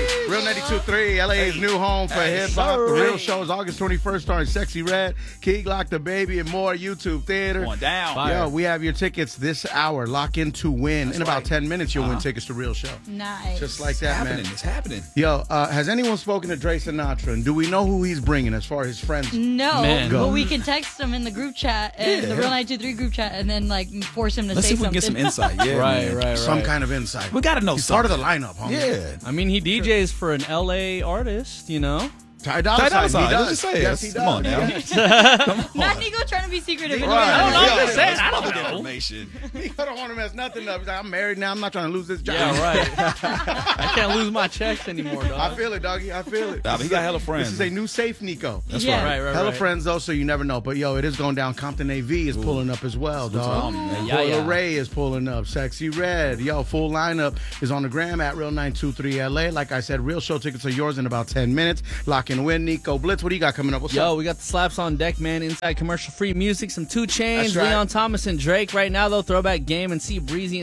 Real 92.3, LA's new home for hip hop. The Real Show is August 21st, starring Sexy Red, Key Glock the Baby, and more. YouTube Theater. Going down. Yo, we have your tickets this hour. Lock in to win. In about 10 minutes, you'll win tickets to Real Show. Nice. Just like that, man. It's happening. Yo, has anyone spoken to Dre Sinatra? And do we know who he's bringing as far as his friends? No, Man. but we can text him in the group chat, and the Real 923 group chat, and then like force him to Let's say see if we can something. get some insight. Yeah, Right, man. right. Some kind of insight. We got to know He's something. part of the lineup, homie. Yeah. I mean, he DJs for an LA artist, you know? Ty Dolla Ty Dolla Sign, he Sign, does. let's just say Yes, it. he Come on does. now. Not Nico trying to be secretive. Right. I don't know. Yeah. I'm just saying. I don't Public know. information. He don't want to mess nothing up. He's like, I'm married now. I'm not trying to lose this job. Yeah, right. I can't lose my checks anymore, I dog. feel it, doggy. I feel it. Nah, but he got hella friends. This is a new safe, Nico. That's Yeah. right. Right. Hella friends, though, so you never know. But, yo, it is going down. Compton AV is pulling up as well, dog. Yeah, Boiler yeah. Ray is pulling up. Sexy Red. Yo, full lineup is on the gram at Real923LA. Like I said, Real Show tickets are yours in about 10 minutes. Lock and win. Nico Blitz, what do you got coming up? What's Yo, up? we got the slaps on deck, man. Inside commercial free music, some 2 Chainz, That's right. Leon Thomas and Drake. Right now, though, throwback game and see Breezy